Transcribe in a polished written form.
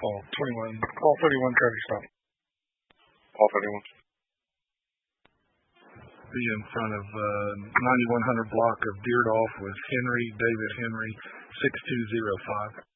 Call 31 traffic stop. Call 31. Be in front of 9100 block of Deerdolf with David Henry, 6205.